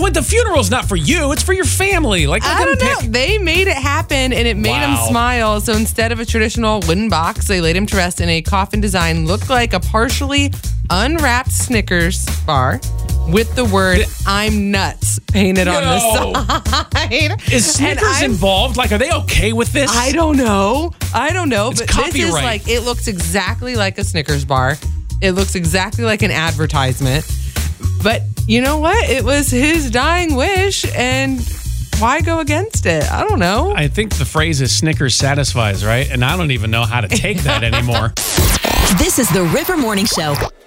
Well, the funeral's not for you. It's for your family. Like, I don't know. They made it happen, and it made him smile. So instead of a traditional wooden box, they laid him to rest in a coffin design looked like a partially unwrapped Snickers bar with the word "I'm nuts" painted on the side. Is Snickers involved? Like, are they okay with this? I don't know. It's but copyright. this is like, it looks exactly like a Snickers bar. It looks exactly like an advertisement. But you know what? It was his dying wish, and why go against it? I don't know. I think the phrase is Snickers satisfies, right? And I don't even know how to take that anymore. This is the River Morning Show.